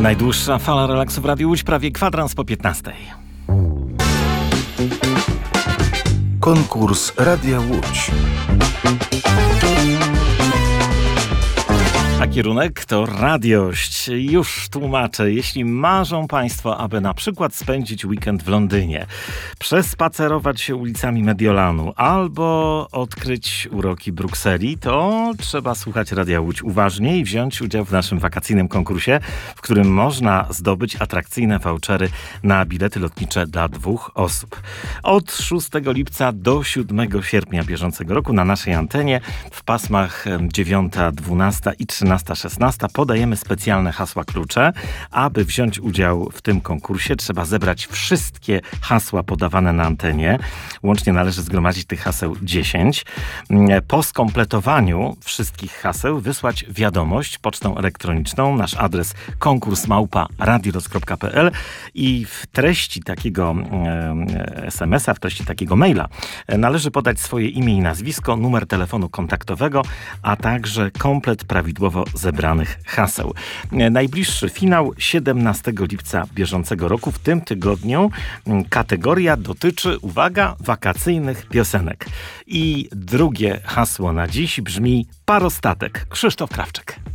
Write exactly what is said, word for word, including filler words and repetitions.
Najdłuższa fala relaksu w Radiu Łódź, prawie kwadrans po piętnastej. Konkurs Radia Łódź. A kierunek to radiość. Już tłumaczę. Jeśli marzą Państwo, aby na przykład spędzić weekend w Londynie, przespacerować się ulicami Mediolanu albo odkryć uroki Brukseli, to trzeba słuchać Radia Łódź uważnie i wziąć udział w naszym wakacyjnym konkursie, w którym można zdobyć atrakcyjne vouchery na bilety lotnicze dla dwóch osób. Od szóstego lipca do siódmego sierpnia bieżącego roku na naszej antenie w pasmach dziewiąta, dwunasta i trzynasta, szesnasta podajemy specjalne hasła klucze. Aby wziąć udział w tym konkursie, trzeba zebrać wszystkie hasła podawane na antenie. Łącznie należy zgromadzić tych haseł dziesięć. Po skompletowaniu wszystkich haseł wysłać wiadomość pocztą elektroniczną. Nasz adres konkurs małpa radioroz kropka pe el i w treści takiego es em es a, w treści takiego maila należy podać swoje imię i nazwisko, numer telefonu kontaktowego, a także komplet prawidłowo zebranych haseł. Najbliższy finał siedemnastego lipca bieżącego roku. W tym tygodniu kategoria dotyczy, uwaga, wakacyjnych piosenek. I drugie hasło na dziś brzmi parostatek. Krzysztof Krawczyk.